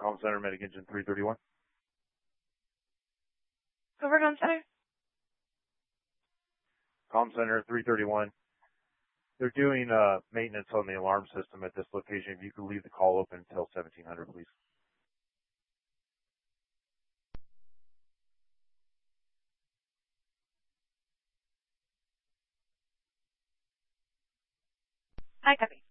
Comm Center, Medic Engine 331. Over Comm Center. Comm Center 331. They're doing maintenance on the alarm system at this location. If you could leave the call open until 1700, please. I copy.